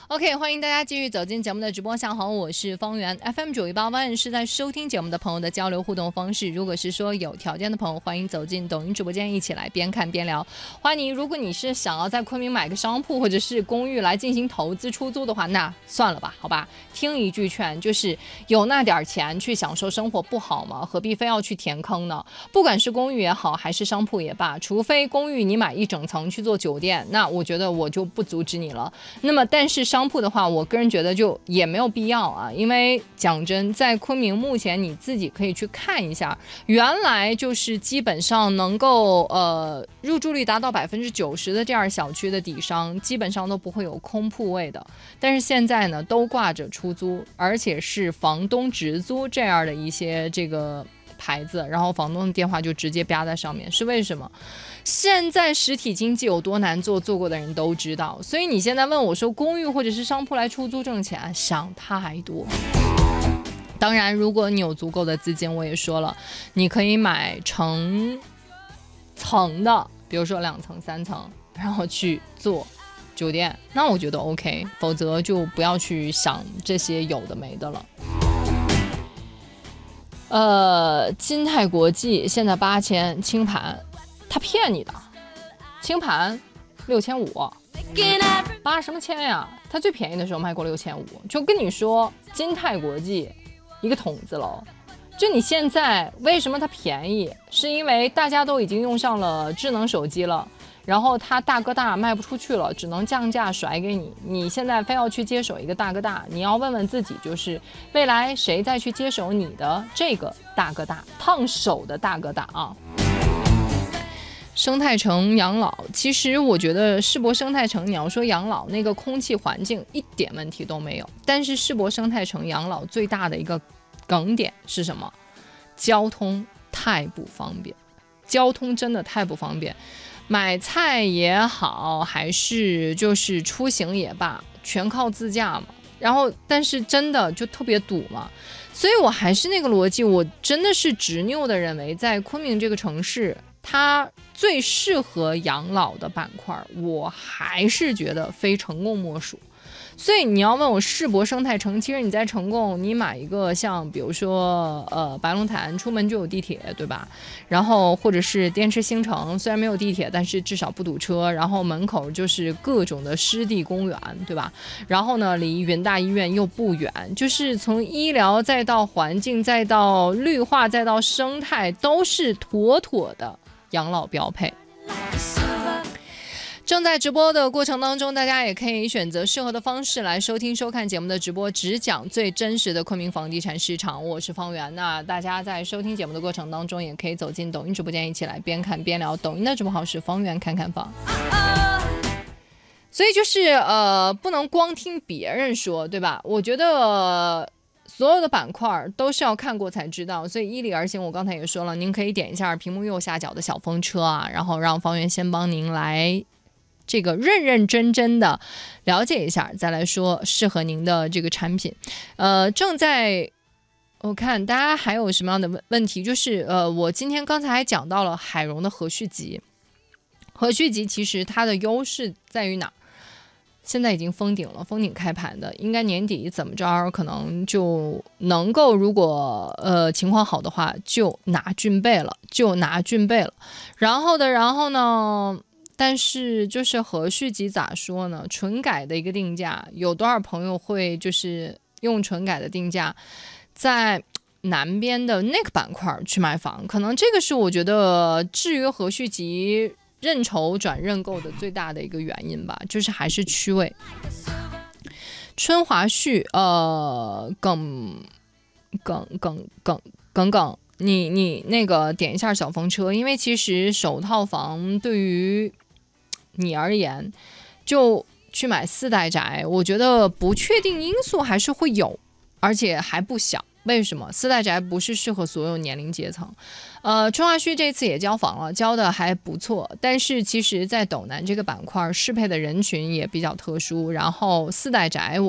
OK， 欢迎大家继续走进节目的直播。下好，我是方圆 FM 918万是在收听节目的朋友的交流互动方式。如果是说有条件的朋友，欢迎走进抖音直播间，一起来边看边聊。欢迎你，如果你是想要在昆明买个商铺或者是公寓来进行投资出租的话，那算了吧，好吧。听一句劝，就是有那点钱去享受生活不好吗？何必非要去填坑呢？不管是公寓也好，还是商铺也罢，除非公寓你买一整层去做酒店，那我觉得我就不阻止你了。那么，但是商铺的话，我个人觉得就也没有必要啊，因为讲真，在昆明目前你自己可以去看一下，原来就是基本上能够入住率达到90%的这样小区的底商，基本上都不会有空铺位的。但是现在呢，都挂着出租，而且是房东直租这样的一些这个牌子，然后房东的电话就直接标在上面，是为什么？现在实体经济有多难做，做过的人都知道。所以你现在问我说公寓或者是商铺来出租挣钱，想太多。当然如果你有足够的资金，我也说了，你可以买成层的，比如说2层3层，然后去做酒店，那我觉得 OK， 否则就不要去想这些有的没的了。金泰国际现在8000清盘，他骗你的，清盘6500，扒什么签呀？他最便宜的时候卖过6500，就跟你说金泰国际一个筒子楼，就你现在为什么它便宜？是因为大家都已经用上了智能手机了。然后它大哥大卖不出去了，只能降价甩给你。你现在非要去接手一个大哥大，你要问问自己，就是未来谁再去接手你的这个大哥大，烫手的大哥大啊！生态城养老，其实我觉得世博生态城，你要说养老那个空气环境一点问题都没有，但是世博生态城养老最大的一个梗点是什么？交通太不方便，交通真的太不方便。买菜也好，还是就是出行也罢，全靠自驾嘛。然后，但是真的就特别堵嘛。所以我还是那个逻辑，我真的是执拗的认为，在昆明这个城市，它最适合养老的板块，我还是觉得非成功莫属。所以你要问我世博生态城，其实你在成贡，你买一个像比如说白龙潭，出门就有地铁，对吧？然后或者是滇池新城，虽然没有地铁，但是至少不堵车。然后门口就是各种的湿地公园，对吧？然后呢，离云大医院又不远，就是从医疗再到环境，再到绿化，再到生态，都是妥妥的养老标配。正在直播的过程当中，大家也可以选择适合的方式来收听收看节目的直播，只讲最真实的昆明房地产市场。我是方圆，那大家在收听节目的过程当中，也可以走进抖音直播间，一起来边看边聊。抖音的直播号是方圆看看房。所以就是不能光听别人说，对吧？我觉得所有的板块都是要看过才知道，所以依理而行。我刚才也说了，您可以点一下屏幕右下角的小风车啊，然后让方圆先帮您来这个认认真真的了解一下，再来说适合您的这个产品。正在我看大家还有什么样的问题，就是我今天刚才还讲到了海融的和煦集。和煦集其实它的优势在于哪儿？现在已经封顶了，封顶开盘的，应该年底怎么着可能就能够，如果情况好的话，就拿俊贝了。然后呢？但是就是和煦集咋说呢？纯改的一个定价，有多少朋友会就是用纯改的定价，在南边的那个板块去买房？可能这个是我觉得制约和煦集认筹转认购的最大的一个原因吧，就是还是区位。春华旭，耿，你那个点一下小风车，因为其实首套房对于你而言，就去买4代宅，我觉得不确定因素还是会有，而且还不小。为什么4代宅不是适合所有年龄阶层？春华区这次也交房了，交的还不错，但是其实在斗南这个板块适配的人群也比较特殊，然后4代宅